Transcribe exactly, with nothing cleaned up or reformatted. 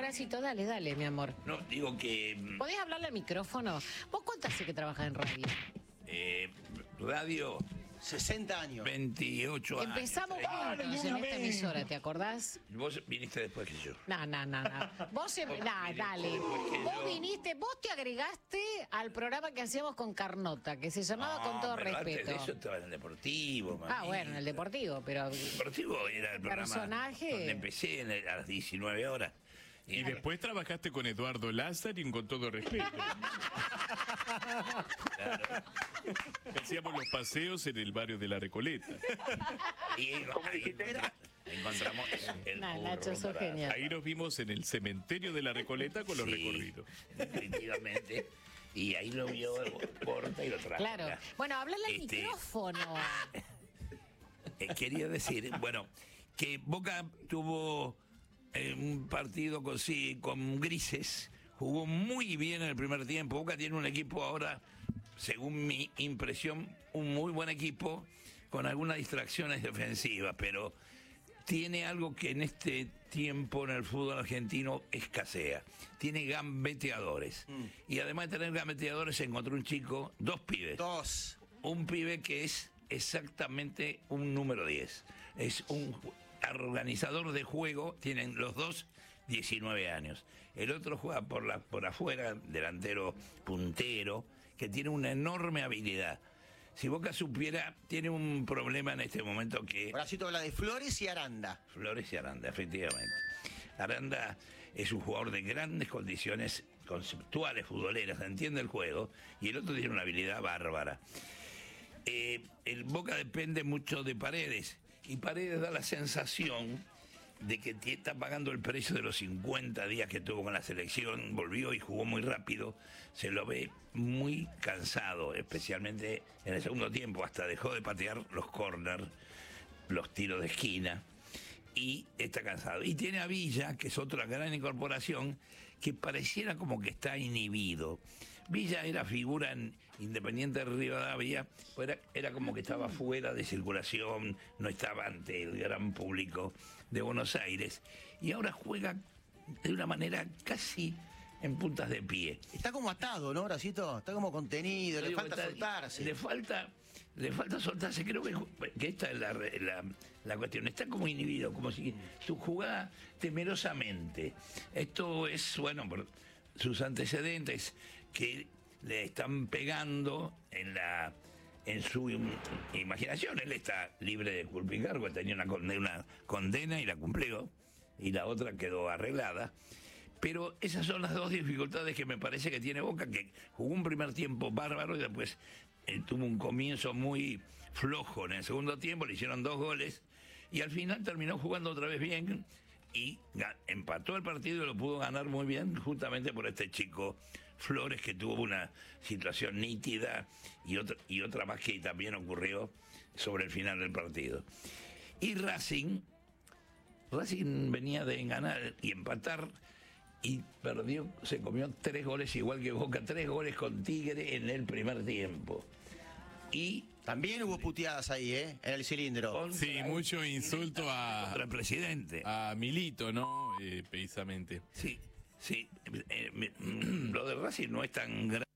Horacito, dale, dale, mi amor. No, digo que... ¿Podés hablarle al micrófono? ¿Vos cuánto hace que trabajas en radio? Eh, radio... sesenta años. veintiocho años. Empezamos juntos en esta emisora, ¿te acordás? Vos viniste después que yo. No, no, no, no. Vos, em- Vos nah, viniste dale. después que Vos yo. viniste, vos te agregaste al programa que hacíamos con Carnota, que se llamaba Con Todo pero antes Respeto. de eso estaba en el Deportivo, Ah, mamita. bueno, en el Deportivo, pero... El Deportivo era el programa Personaje. donde empecé en el- a las diecinueve horas. Y después trabajaste con Eduardo Lazarín, con todo respeto. Claro. Hacíamos los paseos en el barrio de La Recoleta. Y ahí encontramos- encontramos el Nah, curro Nacho, sos para- genial. Ahí nos vimos en el cementerio de La Recoleta con los Sí, recorridos. definitivamente. Y ahí lo vio Porta y lo trajo. Claro. acá. Bueno, hablale al Este- micrófono. Eh, quería decir, bueno, que Boca tuvo eh, un partido con, sí, con grises, jugó muy bien en el primer tiempo. Boca tiene un equipo ahora, según mi impresión, un muy buen equipo, con algunas distracciones defensivas, pero tiene algo que en este tiempo en el fútbol argentino escasea. Tiene gambeteadores. Mm. Y además de tener gambeteadores, se encontró un chico, dos pibes. Dos. Un pibe que es exactamente un número diez. Es un ju- organizador de juego, tienen los dos diecinueve años. El otro juega por, la, por afuera, delantero puntero, que tiene una enorme habilidad. Si Boca supiera, tiene un problema en este momento que... Horacito habla de Flores y Aranda. Flores y Aranda, efectivamente. Aranda es un jugador de grandes condiciones conceptuales, futboleras, entiende el juego, y el otro tiene una habilidad bárbara. Eh, el Boca depende mucho de Paredes, y Paredes da la sensación de que t- está pagando el precio de los cincuenta días que tuvo con la selección, volvió y jugó muy rápido, se lo ve muy cansado, especialmente en el segundo tiempo, hasta dejó de patear los corners, los tiros de esquina, y está cansado. Y tiene a Villa, que es otra gran incorporación, que pareciera como que está inhibido. Villa era figura en Independiente de Rivadavia, pues era, era como que estaba fuera de circulación, no estaba ante el gran público de Buenos Aires, y ahora juega de una manera casi en puntas de pie. Está como atado, ¿no, Horacito? Está como contenido, Yo le digo, falta está- soltarse. Le falta, le falta soltarse. Creo que, que esta es la, re- la, la cuestión. Está como inhibido, como si su jugada temerosamente. Esto es, bueno, por sus antecedentes que le están pegando en la en su im- imaginación. Él está libre de culpa y cargo, tenía una condena, una condena y la cumplió, y la otra quedó arreglada. Pero esas son las dos dificultades que me parece que tiene Boca, que jugó un primer tiempo bárbaro y después eh, tuvo un comienzo muy flojo en el segundo tiempo, le hicieron dos goles y al final terminó jugando otra vez bien y ga- empató el partido y lo pudo ganar muy bien justamente por este chico Flores, que tuvo una situación nítida y otra, y otra más que también ocurrió sobre el final del partido. Y Racing, Racing venía de ganar y empatar y perdió, se comió tres goles igual que Boca, tres goles con Tigre en el primer tiempo. Y También hubo puteadas ahí, ¿eh? En el cilindro. contra Sí, el- mucho insulto contra a, el presidente. a Milito, ¿no? Eh, precisamente. Sí, sí. Eh, me- lo de Racing no es tan grave.